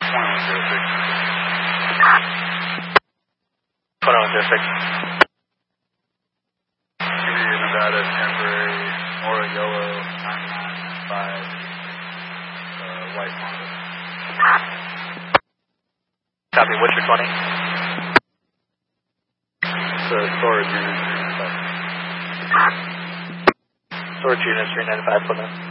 2106. Nevada, temporary, Mora Yellow, 995, White Honda. Copy, what's your 20? It's a storage unit, 395. Storage unit 395, Plymouth.